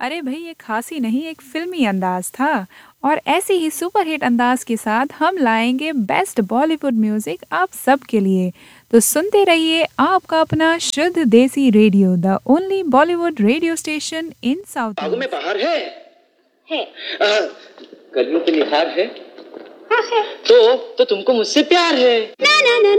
अरे भाई ये खासी नहीं एक फिल्मी अंदाज था। और ऐसे ही सुपर हिट अंदाज के साथ हम लाएंगे बेस्ट बॉलीवुड म्यूजिक आप सबके लिए। तो सुनते रहिए आपका अपना शुद्ध देसी radio, the only Bollywood radio station in south बागों में बाहर है है। गर्मियों पे निखार है हाँ है। तो तुमको मुझसे प्यार है। ना ना ना